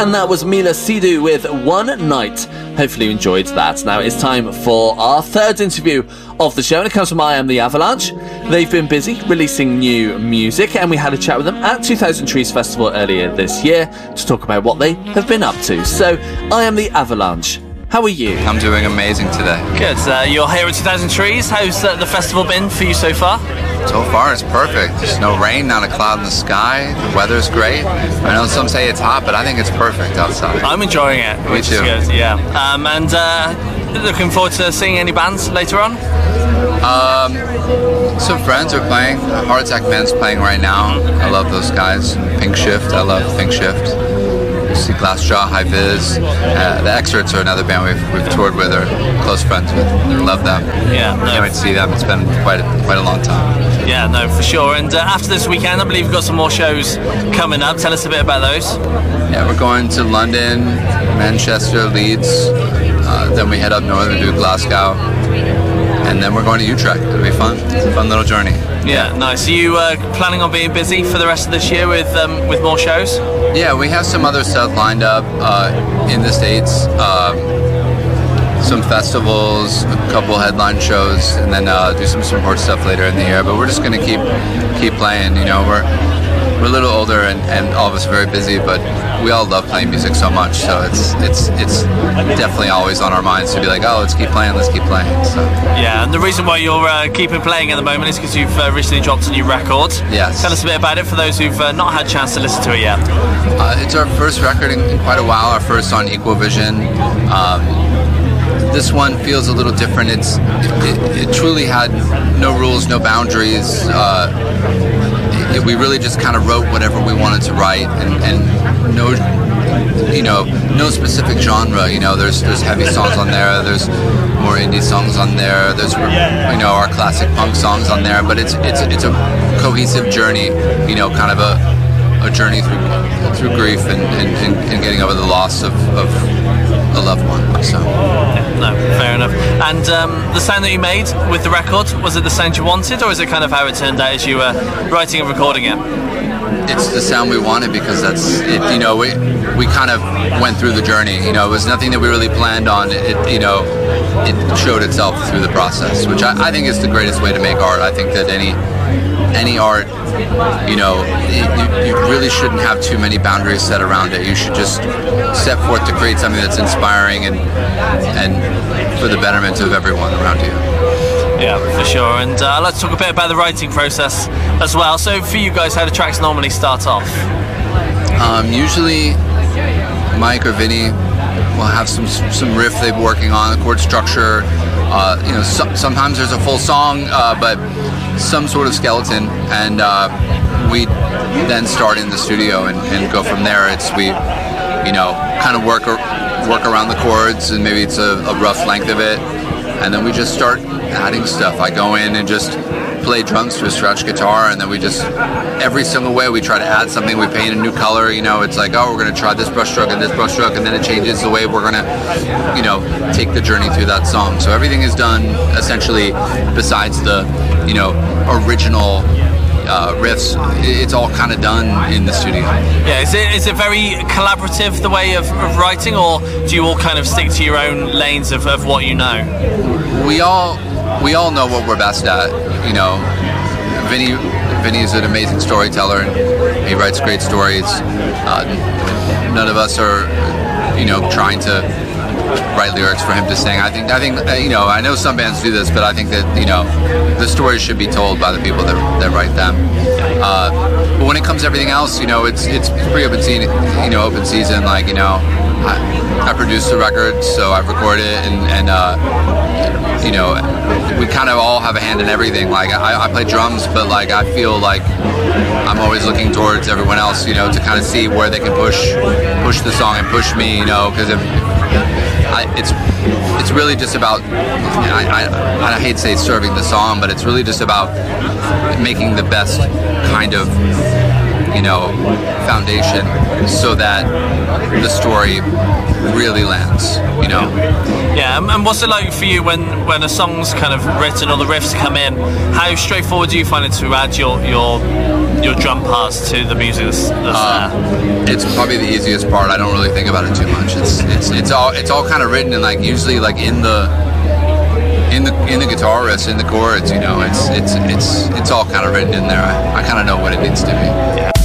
And that was Mila Sidhu with One Night. Hopefully you enjoyed that. Now it's time for our third interview of the show, and it comes from I Am the Avalanche. They've been busy releasing new music, and we had a chat with them at 2000 Trees Festival earlier this year to talk about what they have been up to. So, I Am the Avalanche. How are you? I'm doing amazing today. Good. You're here at 2000 Trees. How's the festival been for you so far? So far, it's perfect. There's no rain, not a cloud in the sky. The weather's great. I know some say it's hot, but I think it's perfect outside. I'm enjoying it. Me too. Is good, yeah. And looking forward to seeing any bands later on? Some friends are playing. Heart Attack Man's playing right now. I love those guys. Pink Shift. I love Pink Shift. You see Glassjaw, High Viz. The Excerpts are another band we've toured with or close friends with. Love them. Yeah. No. Can't wait to see them. It's been quite a long time. Yeah, no, for sure. And after this weekend, I believe you've got some more shows coming up. Tell us a bit about those. Yeah, we're going to London, Manchester, Leeds. Then we head up north and do Glasgow. And then we're going to Utrecht. It'll be fun. It's a fun little journey. Yeah, nice. Are you planning on being busy for the rest of this year with more shows? Yeah, we have some other stuff lined up in the States. Some festivals, a couple headline shows, and then do some support stuff later in the year. But we're just going to keep playing. You know, we're a little older and all of us are very busy, but we all love playing music so much. So it's definitely always on our minds to be like, oh, let's keep playing. So. Yeah, and the reason why you're keeping playing at the moment is because you've recently dropped a new record. Yes. Tell us a bit about it for those who've not had a chance to listen to it yet. It's our first record in quite a while. Our first on Equal Vision. This one feels a little different. It truly had no rules, no boundaries. We really just kind of wrote whatever we wanted to write, and no specific genre. You know, there's heavy songs on there. There's more indie songs on there. There's our classic punk songs on there. But it's a cohesive journey. You know, kind of a journey through grief and getting over the loss of a loved one. So. No, fair enough. And the sound that you made with the record, was it the sound you wanted, or is it kind of how it turned out as you were writing and recording it? It's the sound we wanted because that's it. You know, we kind of went through the journey. You know, it was nothing that we really planned on. It showed itself through the process, which I think is the greatest way to make art. I think that any art, you really shouldn't have too many boundaries set around it. You should just set forth to create something that's inspiring and for the betterment of everyone around you. Yeah, for sure. And let's talk a bit about the writing process as well. So for you guys, how do tracks normally start off? Usually Mike or Vinny will have some riff they've been working on, the chord structure. Sometimes there's a full song, but some sort of skeleton, and we then start in the studio and go from there. We kind of work around the chords, and maybe it's a rough length of it, and then we just start adding stuff. I go in and just play drums to a stretch guitar, and then we just, every single way we try to add something. We paint a new color. It's like, oh, we're going to try this brush stroke and this brush stroke, and then it changes the way we're going to take the journey through that song. So everything is done essentially, besides the original riffs, it's all kind of done in the studio. Yeah, is it very collaborative, the way of writing, or do you all kind of stick to your own lanes of what you know? We all know what we're best at. Vinny is an amazing storyteller, and he writes great stories. None of us are trying to write lyrics for him to sing. I think I know some bands do this, but I think that the stories should be told by the people that write them. But when it comes to everything else, it's pretty open season. Like I produce the record, so I record it, and we kind of all have a hand in everything. Like I play drums, but like I feel like I'm always looking towards everyone else, to kind of see where they can push the song and push me, because it's really just about, I hate to say serving the song, but it's really just about making the best kind of foundation so that the story really lands. Yeah, and what's it like for you when a song's kind of written or the riffs come in? How straightforward do you find it to add your drum parts to the music that's there? It's probably the easiest part. I don't really think about it too much. It's all kind of written and usually in the guitar riffs, in the chords. It's all kind of written in there. I kind of know what it needs to be.